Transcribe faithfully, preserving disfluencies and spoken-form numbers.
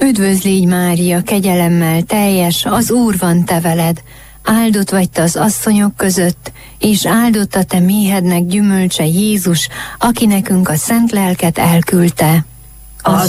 Üdvözlégy Mária, kegyelemmel teljes, az Úr van te veled. Áldott vagy te az asszonyok között, és áldott a te méhednek gyümölcse Jézus, aki nekünk a szent lelket elküldte.